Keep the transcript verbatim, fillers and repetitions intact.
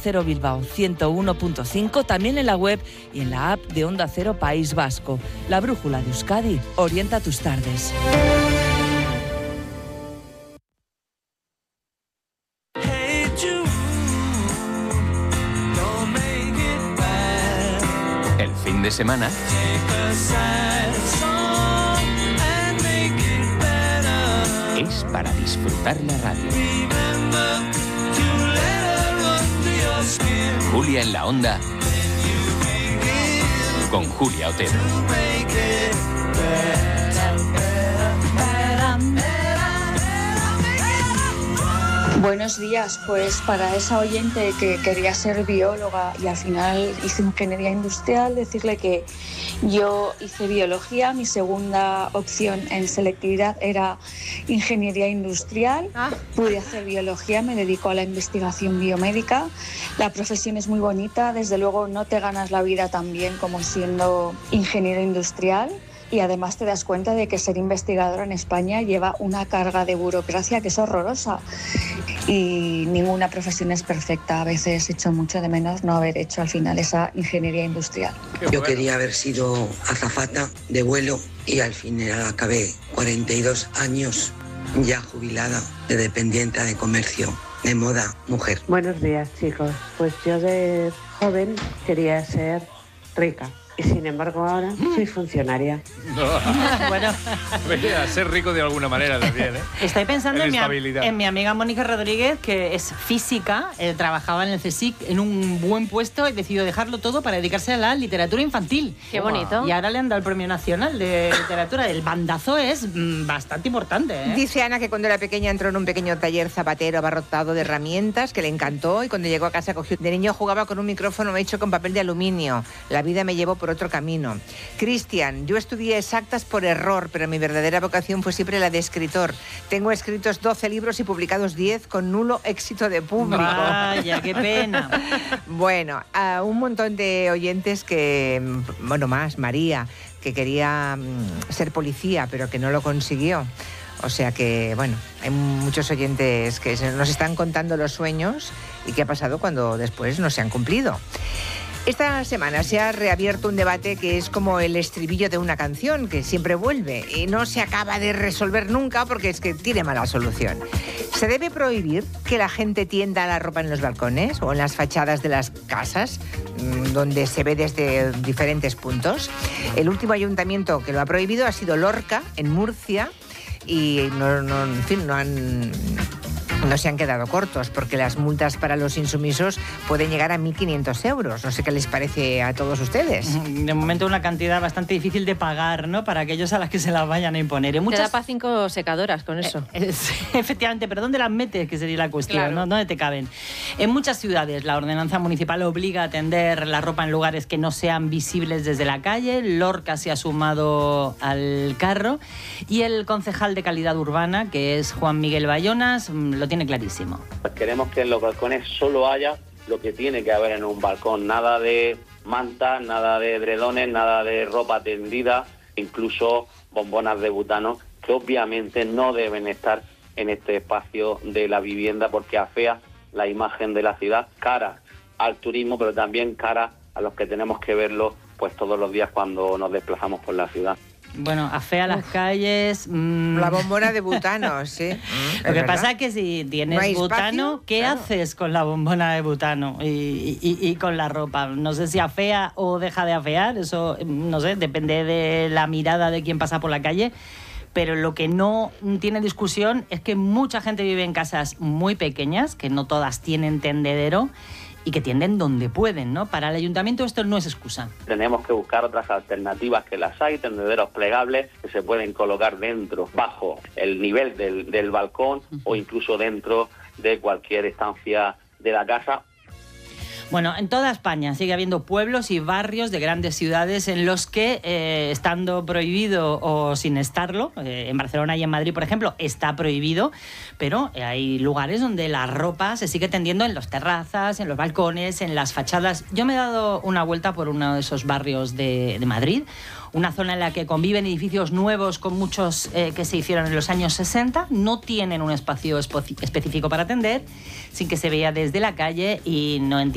Cero Bilbao ciento uno punto cinco, también en la web y en la app de Onda Cero País Vasco. La brújula de Euskadi orienta tus tardes. El fin de semana es para disfrutar la radio. Julia en la Onda con Julia Otero. Buenos días, pues para esa oyente que quería ser bióloga y al final hizo ingeniería industrial, decirle que yo hice biología, mi segunda opción en selectividad era ingeniería industrial, ah. pude hacer biología, me dedico a la investigación biomédica, la profesión es muy bonita, desde luego no te ganas la vida tan bien como siendo ingeniero industrial. Y además te das cuenta de que ser investigadora en España lleva una carga de burocracia que es horrorosa. Y ninguna profesión es perfecta. A veces echo mucho de menos no haber hecho al final esa ingeniería industrial. Yo quería haber sido azafata de vuelo y al final acabé cuarenta y dos años ya jubilada de dependiente de comercio, de moda, mujer. Buenos días, chicos. Pues yo de joven quería ser rica. Y sin embargo ahora soy funcionaria. No. Bueno, a ser rico de alguna manera también, ¿eh? Estoy pensando en, en, mi, en mi amiga Mónica Rodríguez, que es física, eh, trabajaba en el CSIC en un buen puesto y decidió dejarlo todo para dedicarse a la literatura infantil. Qué bonito. Y ahora le han dado el Premio Nacional de Literatura. El bandazo es mm, bastante importante, ¿eh? Dice Ana que cuando era pequeña entró en un pequeño taller zapatero abarrotado de herramientas que le encantó y cuando llegó a casa cogió... De niño jugaba con un micrófono hecho con papel de aluminio. La vida me llevó por otro camino. Cristian, yo estudié exactas por error, pero mi verdadera vocación fue siempre la de escritor. Tengo escritos doce libros y publicados diez con nulo éxito de público. Vaya, qué pena. Bueno, a un montón de oyentes que, bueno, más, María, que quería ser policía, pero que no lo consiguió. O sea que, bueno, hay muchos oyentes que nos están contando los sueños y qué ha pasado cuando después no se han cumplido. Esta semana se ha reabierto un debate que es como el estribillo de una canción, que siempre vuelve y no se acaba de resolver nunca porque es que tiene mala solución. ¿Se debe prohibir que la gente tienda la ropa en los balcones o en las fachadas de las casas, donde se ve desde diferentes puntos? El último ayuntamiento que lo ha prohibido ha sido Lorca, en Murcia, y no, no, en fin, no han... No se han quedado cortos porque las multas para los insumisos pueden llegar a mil quinientos euros. No sé qué les parece a todos ustedes. De momento una cantidad bastante difícil de pagar, ¿no? Para aquellos a las que se las vayan a imponer. En muchas... Te da para cinco secadoras con eso. Eh, eh, efectivamente, pero ¿dónde las metes? Que sería la cuestión, claro. ¿no? ¿Dónde te caben? En muchas ciudades la ordenanza municipal obliga a tender la ropa en lugares que no sean visibles desde la calle. Lorca se ha sumado al carro y el concejal de calidad urbana, que es Juan Miguel Bayonas, lo tiene clarísimo. Pues queremos que en los balcones solo haya lo que tiene que haber en un balcón, nada de mantas, nada de edredones, nada de ropa tendida, incluso bombonas de butano, que obviamente no deben estar en este espacio de la vivienda porque afea la imagen de la ciudad, cara al turismo, pero también cara a los que tenemos que verlo pues todos los días cuando nos desplazamos por la ciudad. Bueno, afea las calles... Mmm. La bombona de butano, sí. Lo que pasa es que si tienes ¿No butano, espacio? ¿Qué claro. haces con la bombona de butano y, y, y con la ropa? No sé si afea o deja de afear, eso, no sé, depende de la mirada de quien pasa por la calle. Pero lo que no tiene discusión es que mucha gente vive en casas muy pequeñas, que no todas tienen tendedero, y que tienden donde pueden, ¿no? Para el ayuntamiento esto no es excusa. Tenemos que buscar otras alternativas que las hay, tendederos plegables que se pueden colocar dentro, bajo el nivel del, del balcón uh-huh. o incluso dentro de cualquier estancia de la casa. Bueno, en toda España sigue habiendo pueblos y barrios de grandes ciudades en los que, eh, estando prohibido o sin estarlo, eh, en Barcelona y en Madrid, por ejemplo, está prohibido, pero hay lugares donde la ropa se sigue tendiendo en las terrazas, en los balcones, en las fachadas. Yo me he dado una vuelta por uno de esos barrios de, de Madrid, una zona en la que conviven edificios nuevos con muchos eh, que se hicieron en los años sesenta, no tienen un espacio específico para atender, sin que se vea desde la calle y no entiendo